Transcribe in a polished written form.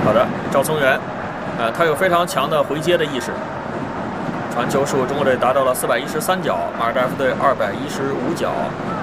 好的，赵聪元，他有非常强的回接的意识。传球数中国队达到了413脚，马尔代夫队215脚。